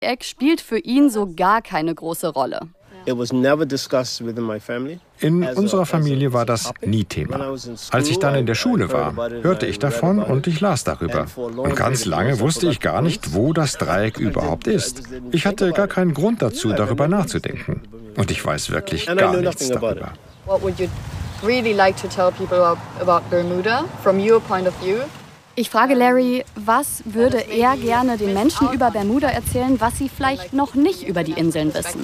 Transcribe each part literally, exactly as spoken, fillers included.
Dreieck spielt für ihn so gar keine große Rolle. In unserer Familie war das nie Thema. Als ich dann in der Schule war, hörte ich davon und ich las darüber. Und ganz lange wusste ich gar nicht, wo das Dreieck überhaupt ist. Ich hatte gar keinen Grund dazu, darüber nachzudenken. Und ich weiß wirklich gar nichts darüber. What would you really like to tell people about Bermuda from your point of view? Ich frage Larry, was würde er gerne den Menschen über Bermuda erzählen, was sie vielleicht noch nicht über die Inseln wissen?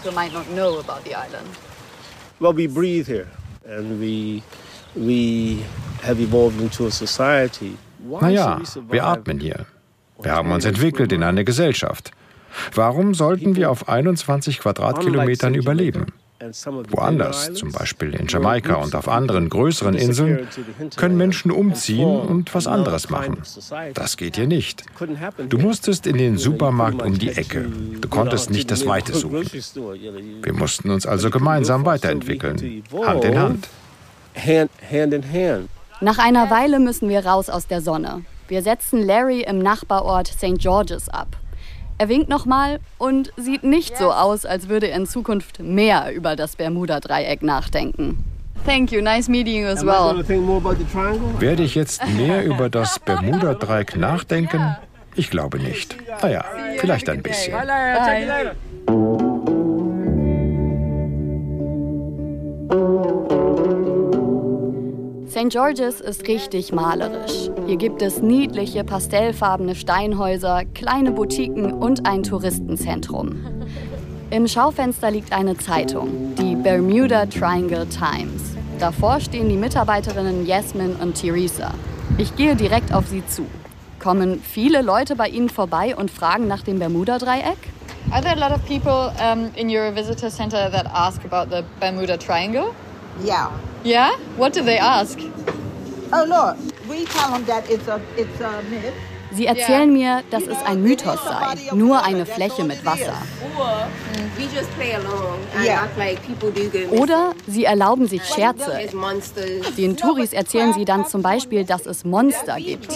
Well, we breathe here and we we have evolved into a society. Naja, wir atmen hier. Wir haben uns entwickelt in eine Gesellschaft. Warum sollten wir auf einundzwanzig Quadratkilometern überleben? Woanders, zum Beispiel in Jamaika und auf anderen größeren Inseln, können Menschen umziehen und was anderes machen. Das geht hier nicht. Du musstest in den Supermarkt um die Ecke. Du konntest nicht das Weite suchen. Wir mussten uns also gemeinsam weiterentwickeln, Hand in Hand. Nach einer Weile müssen wir raus aus der Sonne. Wir setzen Larry im Nachbarort Saint George's ab. Er winkt nochmal und sieht nicht so aus, als würde er in Zukunft mehr über das Bermuda-Dreieck nachdenken. Thank you, nice meeting you as well. Werde ich jetzt mehr über das Bermuda-Dreieck nachdenken? Ich glaube nicht. Naja, vielleicht ein bisschen. Saint George's ist richtig malerisch. Hier gibt es niedliche, pastellfarbene Steinhäuser, kleine Boutiquen und ein Touristenzentrum. Im Schaufenster liegt eine Zeitung, die Bermuda Triangle Times. Davor stehen die Mitarbeiterinnen Yasmin und Teresa. Ich gehe direkt auf sie zu. Kommen viele Leute bei Ihnen vorbei und fragen nach dem Bermuda-Dreieck? Are there a lot of people um, in your visitor center that ask about the Bermuda Triangle? Yeah. Yeah? What do they ask? Oh, look, we tell them that it's a, it's a myth. Sie erzählen mir, dass es ein Mythos sei, nur eine Fläche mit Wasser. Oder sie erlauben sich Scherze. Den Touris erzählen sie dann zum Beispiel, dass es Monster gibt.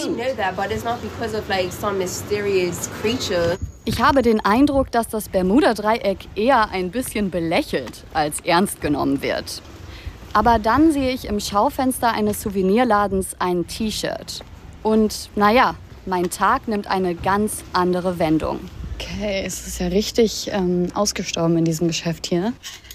Ich habe den Eindruck, dass das Bermuda-Dreieck eher ein bisschen belächelt als ernst genommen wird. Aber dann sehe ich im Schaufenster eines Souvenirladens ein T-Shirt. Und naja, mein Tag nimmt eine ganz andere Wendung. Okay, es ist ja richtig ähm, ausgestorben in diesem Geschäft hier.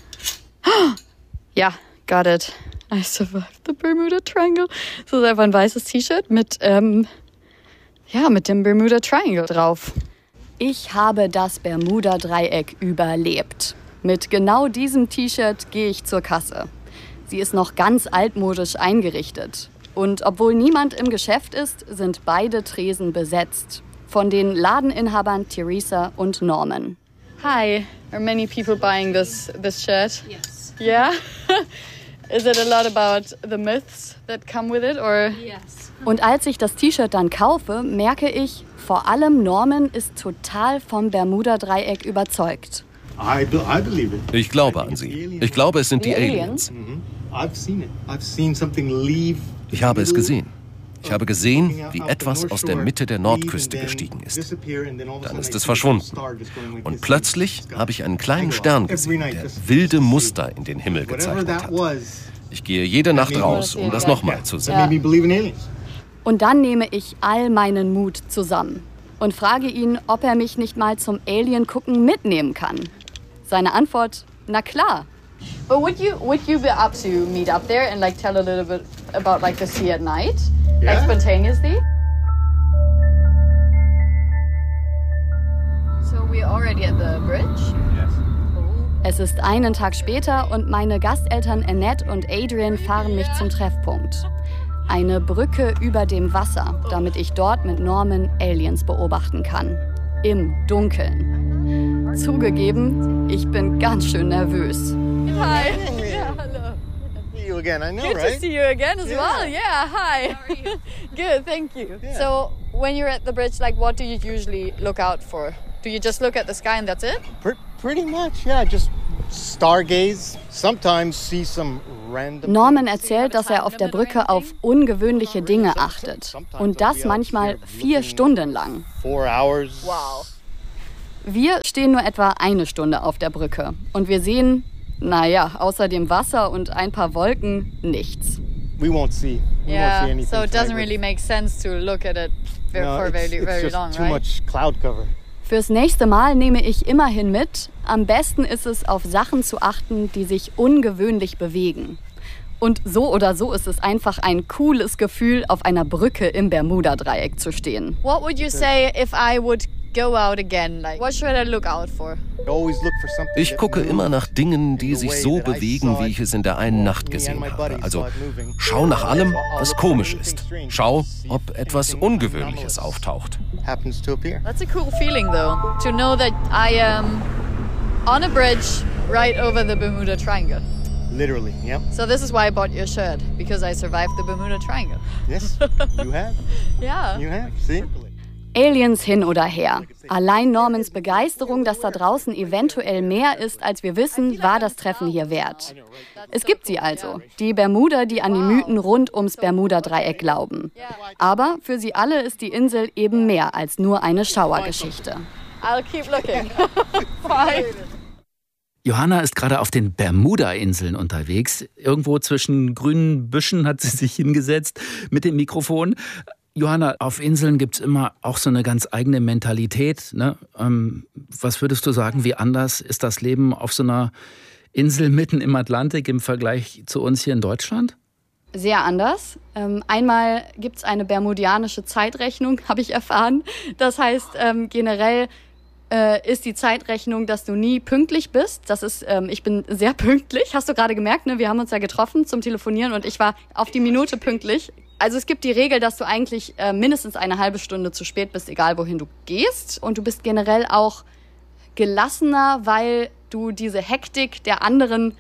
Ja, got it. I survived the Bermuda Triangle. Das ist einfach ein weißes T-Shirt mit, ähm, ja, mit dem Bermuda Triangle drauf. Ich habe das Bermuda-Dreieck überlebt. Mit genau diesem T-Shirt gehe ich zur Kasse. Sie ist noch ganz altmodisch eingerichtet. Und obwohl niemand im Geschäft ist, sind beide Tresen besetzt. Von den Ladeninhabern Teresa und Norman. Hi, are many people buying this, this shirt? Yes. Yeah? Is it a lot about the myths that come with it? Or? Yes. Und als ich das T-Shirt dann kaufe, merke ich, vor allem Norman ist total vom Bermuda-Dreieck überzeugt. Ich glaube an sie. Ich glaube, es sind die Aliens. Ich habe es gesehen. Ich habe gesehen, wie etwas aus der Mitte der Nordküste gestiegen ist. Dann ist es verschwunden. Und plötzlich habe ich einen kleinen Stern gesehen, der wilde Muster in den Himmel gezeichnet hat. Ich gehe jede Nacht raus, um das nochmal zu sehen. Und dann nehme ich all meinen Mut zusammen und frage ihn, ob er mich nicht mal zum Alien-Gucken mitnehmen kann. Seine Antwort, na klar. But would you would you be up to meet up there and like tell a little bit about like the sea at night, yeah. Like spontaneously? So we're already at the bridge. Yes. Es ist einen Tag später und meine Gasteltern Annette und Adrian fahren mich zum Treffpunkt. Eine Brücke über dem Wasser, damit ich dort mit Norman Aliens beobachten kann. Im Dunkeln. Zugegeben, ich bin ganz schön nervös. Hi. Yeah, hello. See you again, I know, Good right? to see you again as yeah. well. Yeah, hi. How are you? Good, thank you. Yeah. So, when you're at the bridge, like, what do you usually look out for? Do you just look at the sky and that's it? Pr- pretty much, yeah. Just stargaze. Sometimes see some random. Norman erzählt, dass er auf der Brücke auf ungewöhnliche Dinge achtet. Und das manchmal vier Stunden lang. Four hours. Wow. Wir stehen nur etwa eine Stunde auf der Brücke und wir sehen, naja, außer dem Wasser und ein paar Wolken nichts. We won't see. We Yeah, won't see anything so it doesn't tonight. really make sense to look at it very, No, for it's, very, it's very just long, too right? much cloud cover. Fürs nächste Mal nehme ich immerhin mit, am besten ist es, auf Sachen zu achten, die sich ungewöhnlich bewegen. Und so oder so ist es einfach ein cooles Gefühl, auf einer Brücke im Bermuda-Dreieck zu stehen. What would you say if I would go out again? Like, what should I look out for? Always look for something Ich that gucke moves immer nach Dingen, die in the sich way so that I bewegen, saw wie it. ich es in der einen Nacht Me and gesehen my habe. buddies Also saw it moving. schau nach allem, So I'll was look for komisch anything ist. strange. Schau, See ob if etwas anything Ungewöhnliches anomalous auftaucht. happens to appear. That's a cool feeling, though, to know that I am on a bridge right over the Bermuda Triangle. Literally, yep. So this is why I bought your shirt, because I survived the Bermuda Triangle. Yes, you have. Yeah. You have. See? Aliens hin oder her. Allein Normans Begeisterung, dass da draußen eventuell mehr ist, als wir wissen, war das Treffen hier wert. Es gibt sie also, die Bermuder, die an die Mythen rund ums Bermuda-Dreieck glauben. Aber für sie alle ist die Insel eben mehr als nur eine Schauergeschichte. I'll keep looking. Bye. Johanna ist gerade auf den Bermuda-Inseln unterwegs. Irgendwo zwischen grünen Büschen hat sie sich hingesetzt mit dem Mikrofon. Johanna, auf Inseln gibt es immer auch so eine ganz eigene Mentalität, ne? Ähm, was würdest du sagen, wie anders ist das Leben auf so einer Insel mitten im Atlantik im Vergleich zu uns hier in Deutschland? Sehr anders. Ähm, einmal gibt es eine bermudianische Zeitrechnung, habe ich erfahren. Das heißt, ähm, generell äh, ist die Zeitrechnung, dass du nie pünktlich bist. Das ist, ähm, ich bin sehr pünktlich. Hast du gerade gemerkt, ne? Wir haben uns ja getroffen zum Telefonieren und ich war auf die Minute pünktlich. Also es gibt die Regel, dass du eigentlich äh, mindestens eine halbe Stunde zu spät bist, egal wohin du gehst. Und du bist generell auch gelassener, weil du diese Hektik der anderen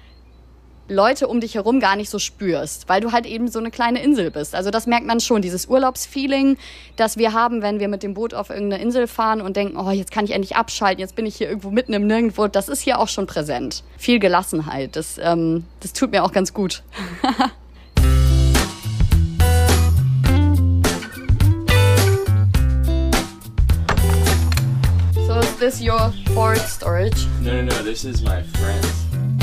Leute um dich herum gar nicht so spürst, weil du halt eben so eine kleine Insel bist. Also das merkt man schon, dieses Urlaubsfeeling, das wir haben, wenn wir mit dem Boot auf irgendeine Insel fahren und denken, oh, jetzt kann ich endlich abschalten, jetzt bin ich hier irgendwo mitten im Nirgendwo. Das ist hier auch schon präsent. Viel Gelassenheit, das, ähm, das tut mir auch ganz gut. So is this your board storage? No, no, no, this is my friend's.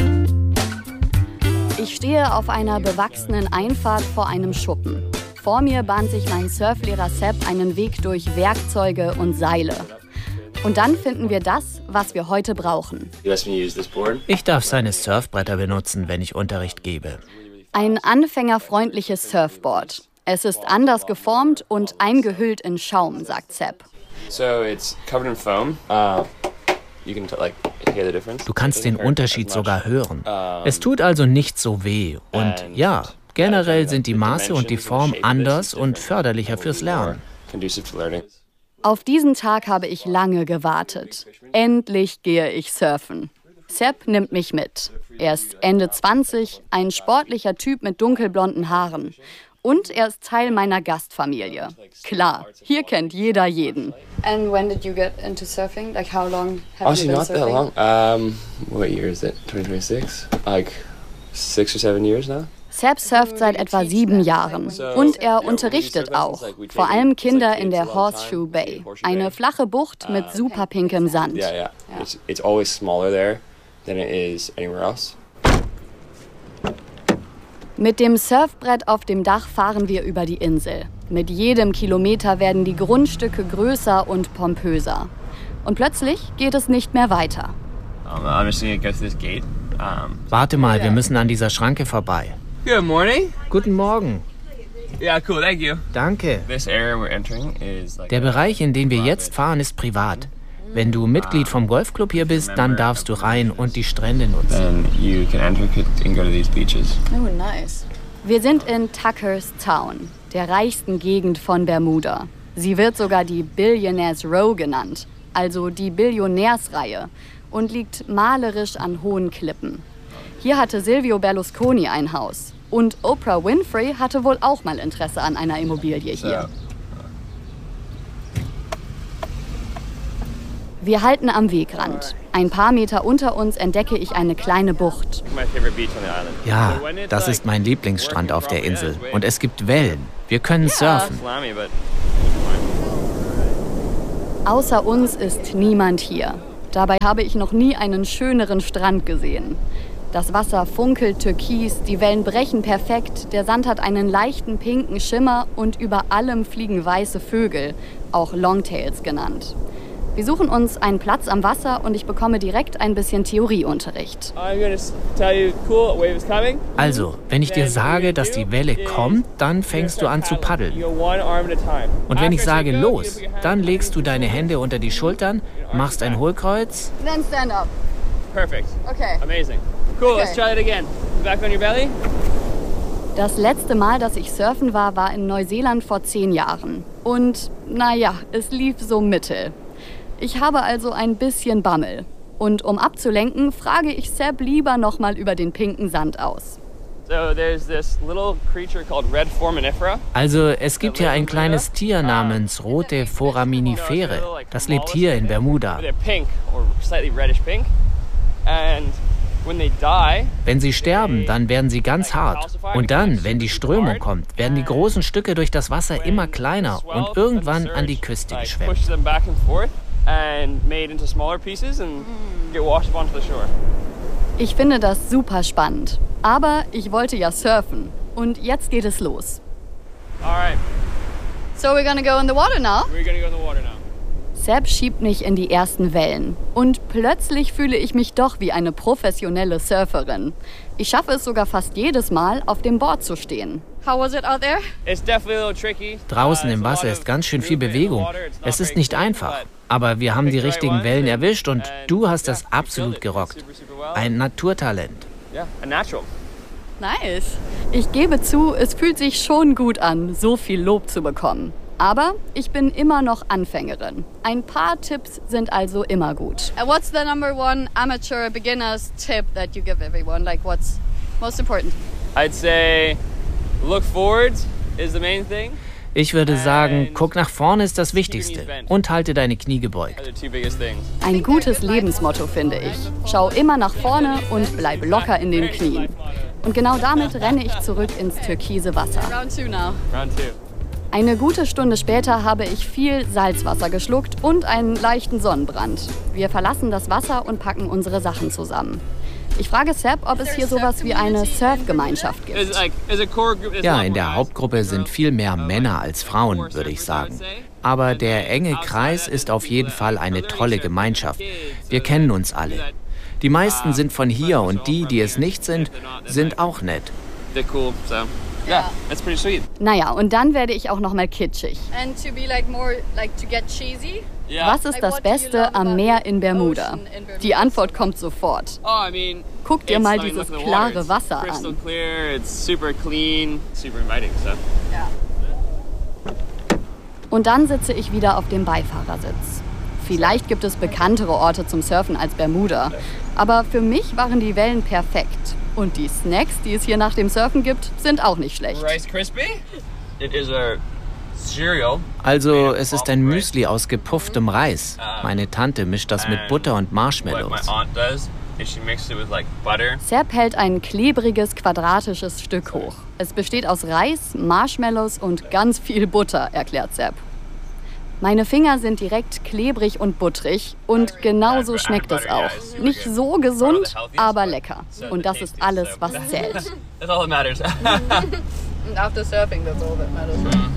Ich stehe auf einer bewachsenen Einfahrt vor einem Schuppen. Vor mir bahnt sich mein Surflehrer Sepp einen Weg durch Werkzeuge und Seile. Und dann finden wir das, was wir heute brauchen. Ich darf seine Surfbretter benutzen, wenn ich Unterricht gebe. Ein anfängerfreundliches Surfboard. Es ist anders geformt und eingehüllt in Schaum, sagt Sepp. So it's covered in foam. Uh, you can like hear the difference. Du kannst den Unterschied sogar hören. Es tut also nicht so weh. Und ja, generell sind die Maße und die Form anders und förderlicher fürs Lernen. Auf diesen Tag habe ich lange gewartet. Endlich gehe ich surfen. Sepp nimmt mich mit. Er ist Ende zwanzig, ein sportlicher Typ mit dunkelblonden Haaren. Und er ist Teil meiner Gastfamilie. Klar, hier kennt jeder jeden. And when did you get into surfing? Like how long have Actually, you been not that surfing? long. Um, what year is it? twenty twenty-six? Like six or seven years now. Sepp surft seit etwa sieben Jahren. Und er unterrichtet auch. Vor allem Kinder in der Horseshoe Bay. Eine flache Bucht mit super pinkem Sand. Yeah, yeah. It's, it's always smaller there than it is anywhere else. Mit dem Surfbrett auf dem Dach fahren wir über die Insel. Mit jedem Kilometer werden die Grundstücke größer und pompöser. Und plötzlich geht es nicht mehr weiter. Um, I'm just gonna go through this gate. Um, Warte mal, wir müssen an dieser Schranke vorbei. Good morning. Guten Morgen. Yeah, cool. Thank you. Danke. This area we're entering is like. Der Bereich, in den wir jetzt fahren, ist privat. Wenn du Mitglied vom Golfclub hier bist, dann darfst du rein und die Strände nutzen. Then you can enter and go to these beaches. Oh, nice. Wir sind in Tuckers Town, der reichsten Gegend von Bermuda. Sie wird sogar die Billionaires Row genannt, also die Billionärsreihe, und liegt malerisch an hohen Klippen. Hier hatte Silvio Berlusconi ein Haus. Und Oprah Winfrey hatte wohl auch mal Interesse an einer Immobilie hier. Wir halten am Wegrand. Ein paar Meter unter uns entdecke ich eine kleine Bucht. Ja, das ist mein Lieblingsstrand auf der Insel. Und es gibt Wellen. Wir können surfen. Außer uns ist niemand hier. Dabei habe ich noch nie einen schöneren Strand gesehen. Das Wasser funkelt türkis, die Wellen brechen perfekt, der Sand hat einen leichten pinken Schimmer und über allem fliegen weiße Vögel, auch Longtails genannt. Wir suchen uns einen Platz am Wasser und ich bekomme direkt ein bisschen Theorieunterricht. Also, wenn ich dir sage, dass die Welle kommt, dann fängst du an zu paddeln. Und wenn ich sage los, dann legst du deine Hände unter die Schultern, machst ein Hohlkreuz. Then stand up. Perfect. Okay. Amazing. Cool, Okay. let's try it again. Back on your belly. Das letzte Mal, dass ich surfen war, war in Neuseeland vor zehn Jahren. Und naja, es lief so mittel. Ich habe also ein bisschen Bammel. Und um abzulenken, frage ich Seb lieber nochmal über den pinken Sand aus. So there's this little creature called red foraminifera. Also, es gibt hier ein kleines Tier namens rote Foraminifere. Das lebt hier in Bermuda. They're pink or slightly reddish pink. And when they die, Wenn sie sterben, dann werden sie ganz hart. Und dann, wenn die Strömung kommt, werden die großen Stücke durch das Wasser immer kleiner und irgendwann an die Küste like, geschwemmt. push them back and forth and made into smaller pieces and get washed up onto the shore. Ich finde das super spannend. Aber ich wollte ja surfen. Und jetzt geht es los. All right, So we're gonna go in the water now? we're gonna go in the water now. Seb schiebt mich in die ersten Wellen. Und plötzlich fühle ich mich doch wie eine professionelle Surferin. Ich schaffe es sogar fast jedes Mal, auf dem Board zu stehen. How was it out there? It's definitely a little tricky. Draußen Uh, im there's a Wasser lot ist of ganz schön viel movement in the Bewegung. water. It's not Es ist very nicht clean, einfach. but Aber wir haben die picked the right richtigen ones Wellen and- erwischt und and du hast yeah, das killed absolut it gerockt. super, super well. Ein Naturtalent. Yeah, a natural. Nice. Ich gebe zu, es fühlt sich schon gut an, so viel Lob zu bekommen. Aber ich bin immer noch Anfängerin. Ein paar Tipps sind also immer gut. And what's the number one amateur beginner's tip that you give everyone? Like, what's most important? I'd say look forward is the main thing. Ich würde sagen, guck nach vorne ist das Wichtigste und halte deine Knie gebeugt. Are the two biggest things. Ein gutes Lebensmotto, finde ich. Schau immer nach vorne und bleib locker in den Knien. Und genau damit renne ich zurück ins türkise Wasser. Round two now. Round two. Eine gute Stunde später habe ich viel Salzwasser geschluckt und einen leichten Sonnenbrand. Wir verlassen das Wasser und packen unsere Sachen zusammen. Ich frage Seb, ob es hier sowas wie eine Surfgemeinschaft Is it gibt. like is a core group? It's Ja, not in more der guys. Hauptgruppe sind viel mehr Männer als Frauen, würde ich sagen. Aber der enge Kreis ist auf jeden Fall eine tolle Gemeinschaft. Wir kennen uns alle. Die meisten sind von hier und die, die es nicht sind, sind auch nett. They're cool, so yeah, that's pretty sweet. Naja, und dann werde ich auch noch mal kitschig. And to be like more, like to get cheesy. Yeah. Was ist das Beste am Meer in Bermuda? Die Antwort kommt sofort. Oh, I mean, Guck dir it's- mal I mean, dieses look at the klare water. It's Wasser crystal an. clear. It's super clean, super inviting. So Und dann sitze ich wieder auf dem Beifahrersitz. Vielleicht gibt es bekanntere Orte zum Surfen als Bermuda. Aber für mich waren die Wellen perfekt. Und die Snacks, die es hier nach dem Surfen gibt, sind auch nicht schlecht. Rice Krispie. It is a cereal. Also, es ist ein Müsli aus gepufftem Reis. Meine Tante mischt das mit Butter und What my Marshmallows. aunt does is she mixes it with like butter. Seb hält ein klebriges, quadratisches Stück hoch. Es besteht aus Reis, Marshmallows und ganz viel Butter, erklärt Seb. Meine Finger sind direkt klebrig und butterig und genauso schmeckt es auch. Nicht so gesund, aber lecker. Und das ist alles, was zählt. That's all that matters. And after surfing, that's all that matters.